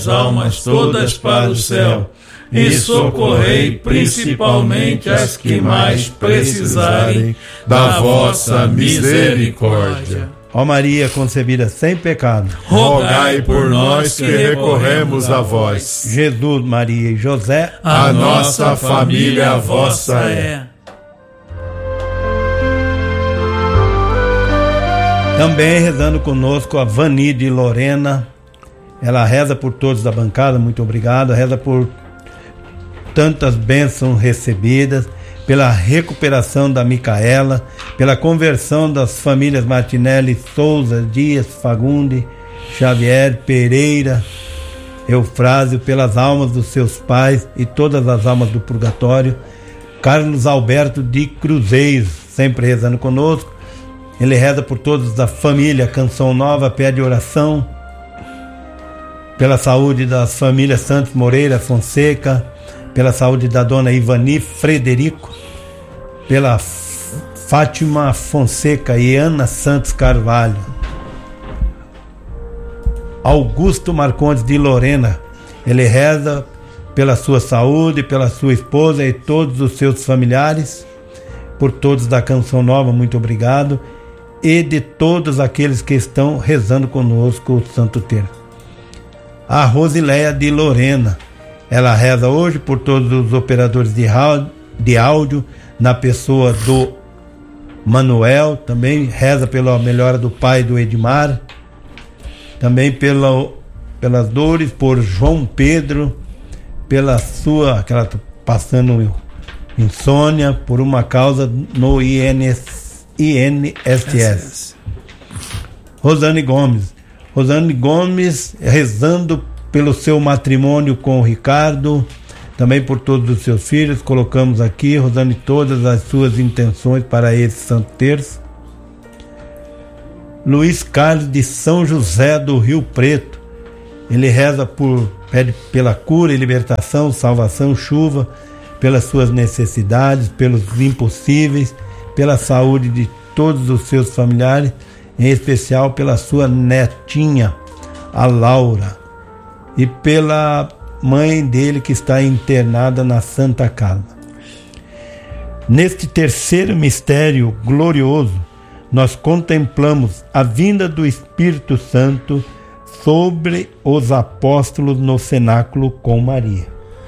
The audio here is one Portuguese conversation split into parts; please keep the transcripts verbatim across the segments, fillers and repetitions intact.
almas todas para o céu, e socorrei principalmente as que mais precisarem da vossa misericórdia. Ó Maria concebida sem pecado, rogai por nós que recorremos a vós. Jesus, Maria e José, a nossa família vossa é. Também rezando conosco a Vani de Lorena. Ela reza por todos da bancada, muito obrigado. Reza por tantas bênçãos recebidas, pela recuperação da Micaela, pela conversão das famílias Martinelli, Souza, Dias, Fagundes, Xavier, Pereira, Eufrásio, pelas almas dos seus pais e todas as almas do purgatório. Carlos Alberto de Cruzeiros, sempre rezando conosco. Ele reza por todos da família Canção Nova, pede oração pela saúde das famílias Santos Moreira Fonseca, pela saúde da dona Ivani Frederico, pela Fátima Fonseca e Ana Santos Carvalho. Augusto Marcondes de Lorena, ele reza pela sua saúde, pela sua esposa e todos os seus familiares, por todos da Canção Nova, muito obrigado, e de todos aqueles que estão rezando conosco o Santo Terço. A Rosileia de Lorena, ela reza hoje por todos os operadores de áudio, de áudio na pessoa do Manuel, também reza pela melhora do pai do Edmar, também pela, pelas dores por João Pedro, pela sua, que ela está passando insônia, por uma causa no I N S S. Rosane Gomes, Rosane Gomes rezando pelo seu matrimônio com o Ricardo, também por todos os seus filhos. Colocamos aqui, Rosane, todas as suas intenções para esse Santo Terço. Luiz Carlos de São José do Rio Preto, ele reza por, pede pela cura e libertação, salvação, chuva, pelas suas necessidades, pelos impossíveis, pela saúde de todos os seus familiares, em especial pela sua netinha, a Laura, e pela mãe dele que está internada na Santa Casa. Neste terceiro mistério glorioso, nós contemplamos a vinda do Espírito Santo sobre os apóstolos no cenáculo com Maria.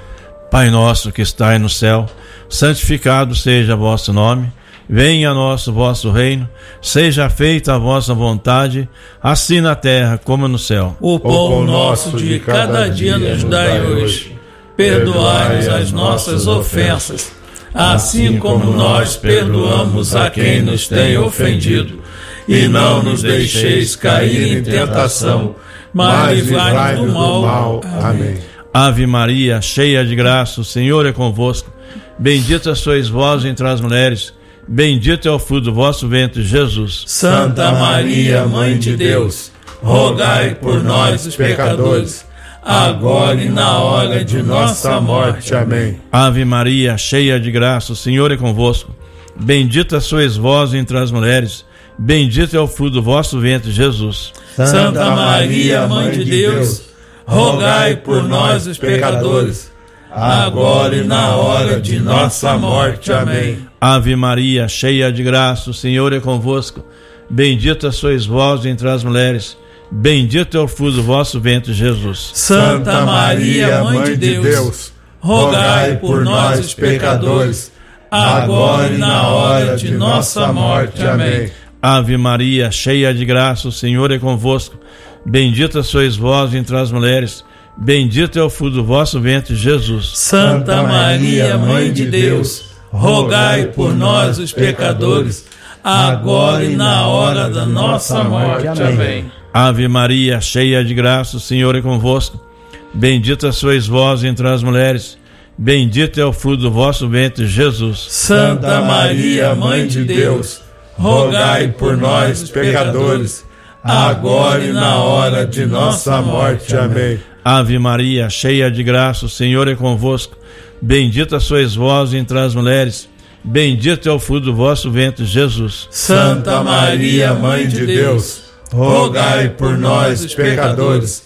Pai nosso que estais no céu, santificado seja vosso nome. Venha a nós o vosso reino, seja feita a vossa vontade, assim na terra como no céu. O pão nosso de cada dia nos dai hoje. Perdoai-nos as nossas ofensas, assim como nós perdoamos a quem nos tem ofendido. E não nos deixeis cair em tentação, mas livrai-nos do mal. Amém. Ave Maria, cheia de graça, o Senhor é convosco. Bendita sois vós entre as mulheres, bendito é o fruto do vosso ventre, Jesus. Santa Maria, Mãe de Deus, rogai por nós, os pecadores, agora e na hora de nossa morte. Amém. Ave Maria, cheia de graça, o Senhor é convosco. Bendita sois vós entre as mulheres, bendito é o fruto do vosso ventre, Jesus. Santa Maria, Mãe de Deus, rogai por nós, os pecadores, agora e na hora de nossa morte. Amém. Ave Maria, cheia de graça, o Senhor é convosco. Bendita sois vós entre as mulheres, bendito é o fruto do vosso ventre, Jesus. Santa Maria, Mãe de Deus, rogai por nós, os pecadores, agora e na hora de nossa morte. Amém. Ave Maria, cheia de graça, o Senhor é convosco. Bendita sois vós entre as mulheres, bendito é o fruto do vosso ventre, Jesus. Santa Maria, Mãe de Deus, rogai por nós, os pecadores, agora e na hora da nossa morte. Amém. Ave Maria, cheia de graça, o Senhor é convosco. Bendita sois vós entre as mulheres, bendito é o fruto do vosso ventre, Jesus. Santa Maria, Mãe de Deus, rogai por nós, os pecadores, agora e na hora de nossa morte. Amém. Ave Maria, cheia de graça, o Senhor é convosco. Bendita sois vós entre as mulheres, bendito é o fruto do vosso ventre, Jesus. Santa Maria, Mãe de Deus, rogai por nós, os pecadores,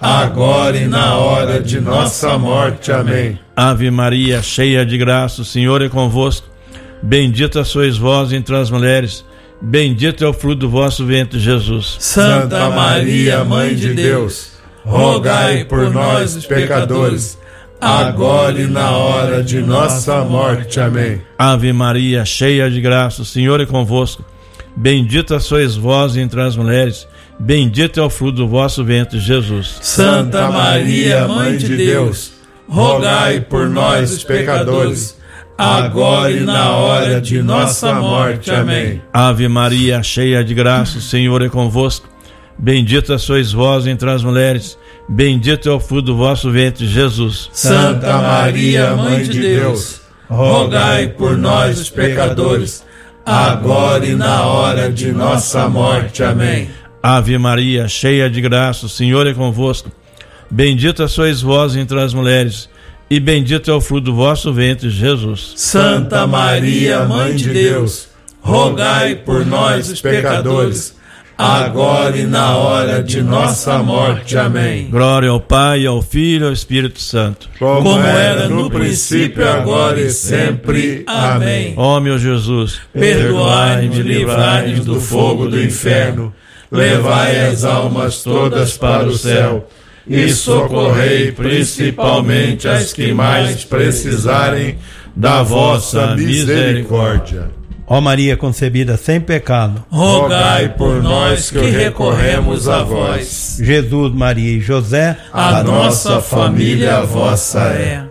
agora e na hora de nossa morte. Amém. Ave Maria, cheia de graça, o Senhor é convosco. Bendita sois vós entre as mulheres, bendito é o fruto do vosso ventre, Jesus. Santa Maria, Mãe de Deus, rogai por nós, os pecadores, agora e na hora de nossa morte. Amém. Ave Maria, cheia de graça, o Senhor é convosco. Bendita sois vós entre as mulheres, bendito é o fruto do vosso ventre, Jesus. Santa Maria, Mãe de Deus, rogai por nós, os pecadores, agora e na hora de nossa morte. Amém. Ave Maria, cheia de graça, o Senhor é convosco. Bendita sois vós entre as mulheres, bendito é o fruto do vosso ventre, Jesus. Santa Maria, Mãe de Deus, rogai por nós, os pecadores, agora e na hora de nossa morte. Amém. Ave Maria, cheia de graça, o Senhor é convosco. Bendita sois vós entre as mulheres, e bendito é o fruto do vosso ventre, Jesus. Santa Maria, Mãe de Deus, rogai por nós, os pecadores, agora e na hora de nossa morte. Amém. Glória ao Pai, ao Filho e ao Espírito Santo, como, como era no princípio, agora e sempre. Amém. Ó meu Jesus, perdoai-nos e livrai-nos do fogo do inferno, levai as almas todas para o céu e socorrei principalmente as que mais precisarem da vossa misericórdia. Ó Maria concebida sem pecado, rogai por nós que recorremos a vós. Jesus, Maria e José, a, a nossa família vossa é.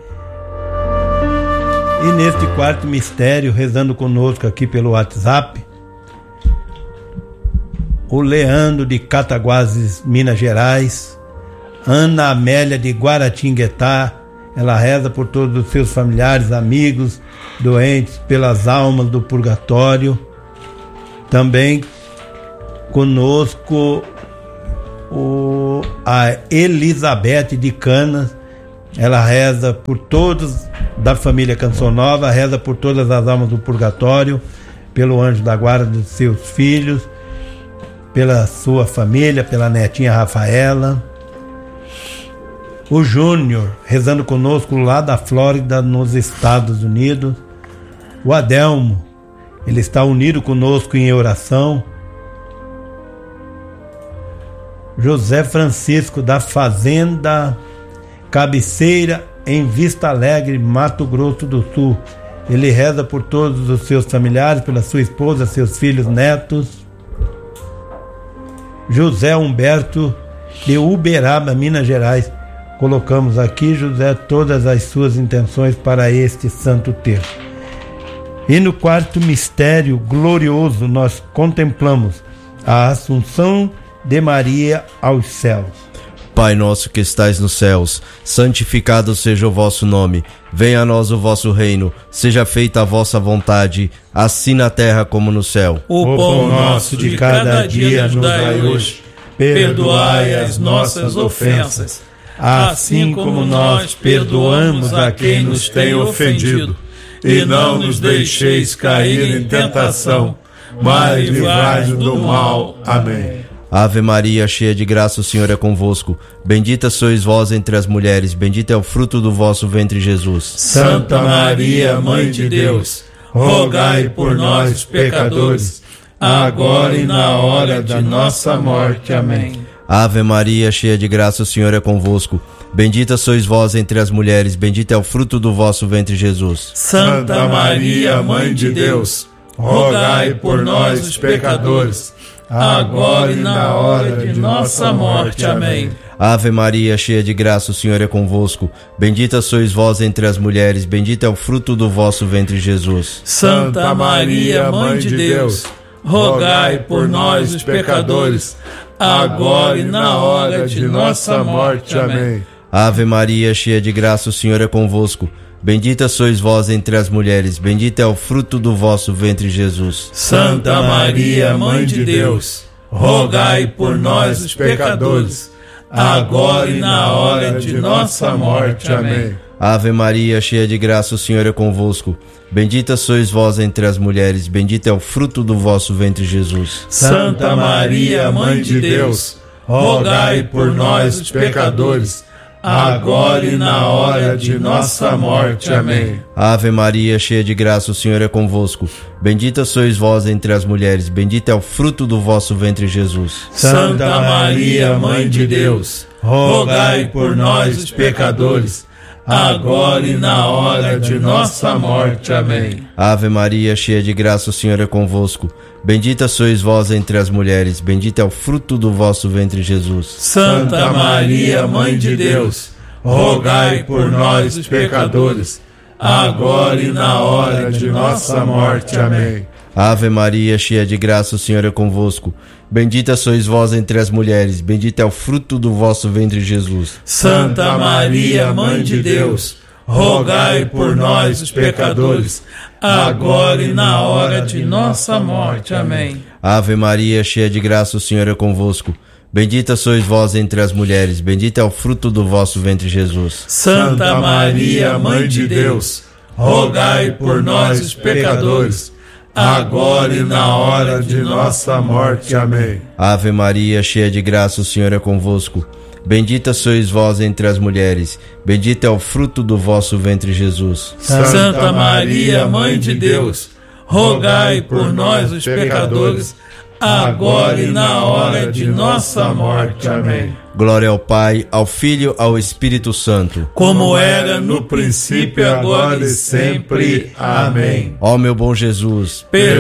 E neste quarto mistério, rezando conosco aqui pelo WhatsApp, o Leandro de Cataguases, Minas Gerais, Ana Amélia de Guaratinguetá, ela reza por todos os seus familiares, amigos, doentes, pelas almas do purgatório. Também conosco o, a Elizabeth de Canas, ela reza por todos da família Canção Nova, reza por todas as almas do purgatório, pelo anjo da guarda dos seus filhos, pela sua família, pela netinha Rafaela. O Júnior, rezando conosco lá da Flórida, nos Estados Unidos. O Adelmo, ele está unido conosco em oração. José Francisco, da Fazenda Cabeceira, em Vista Alegre, Mato Grosso do Sul. Ele reza por todos os seus familiares, pela sua esposa, seus filhos, netos. José Humberto, de Uberaba, Minas Gerais. Colocamos aqui, José, todas as suas intenções para este santo terço. E no quarto mistério glorioso nós contemplamos a Assunção de Maria aos céus. Pai nosso que estais nos céus, santificado seja o vosso nome. Venha a nós o vosso reino, seja feita a vossa vontade, assim na terra como no céu. O pão nosso de cada dia nos dai hoje. Perdoai as nossas ofensas, assim como nós perdoamos a quem nos tem ofendido. E não nos deixeis cair em tentação, mas livrai-nos do mal. Amém. Ave Maria, cheia de graça, o Senhor é convosco. Bendita sois vós entre as mulheres, bendito é o fruto do vosso ventre, Jesus. Santa Maria, Mãe de Deus, rogai por nós, pecadores, agora e na hora de nossa morte. Amém. Ave Maria, cheia de graça, o Senhor é convosco. Bendita sois vós entre as mulheres, bendito é o fruto do vosso ventre, Jesus. Santa Maria, Mãe de Deus, rogai por nós, os pecadores, agora e na hora de nossa morte. Amém. Ave Maria, cheia de graça, o Senhor é convosco. Bendita sois vós entre as mulheres, bendito é o fruto do vosso ventre, Jesus. Santa Maria, Mãe de Deus, rogai por nós, os pecadores, agora e na hora de nossa morte. Amém. Ave Maria, cheia de graça, o Senhor é convosco. Bendita sois vós entre as mulheres, bendito é o fruto do vosso ventre, Jesus. Santa Maria, Mãe de Deus, rogai por nós, os pecadores, agora e na hora de nossa morte. Amém. Ave Maria, cheia de graça, o Senhor é convosco. Bendita sois vós entre as mulheres, bendito é o fruto do vosso ventre, Jesus. Santa Maria, Mãe de Deus, rogai por nós, os pecadores, agora e na hora de nossa morte. Amém. Ave Maria, cheia de graça, o Senhor é convosco. Bendita sois vós entre as mulheres, bendito é o fruto do vosso ventre, Jesus. Santa Maria, Mãe de Deus, rogai por nós, os pecadores, agora e na hora de nossa morte. Amém. Ave Maria, cheia de graça, o Senhor é convosco. Bendita sois vós entre as mulheres, bendito é o fruto do vosso ventre, Jesus. Santa Maria, Mãe de Deus, rogai por nós, os pecadores, agora e na hora de nossa morte. Amém. Ave Maria, cheia de graça, o Senhor é convosco. Bendita sois vós entre as mulheres, bendito é o fruto do vosso ventre, Jesus. Santa Maria, Mãe de Deus, rogai por nós, os pecadores, agora e na hora de nossa morte. Amém. Ave Maria, cheia de graça, o Senhor é convosco. Bendita sois vós entre as mulheres, bendito é o fruto do vosso ventre, Jesus. Santa Maria, Mãe de Deus, rogai por nós, os pecadores, agora e na hora de nossa morte. Amém. Ave Maria, cheia de graça, o Senhor é convosco. Bendita sois vós entre as mulheres, bendito é o fruto do vosso ventre, Jesus. Santa Maria, Mãe de Deus, rogai por nós, os pecadores, agora e na hora de nossa morte. Amém. Glória ao Pai, ao Filho, ao Espírito Santo, como era no princípio, agora e sempre. Amém. Ó meu bom Jesus, perdoai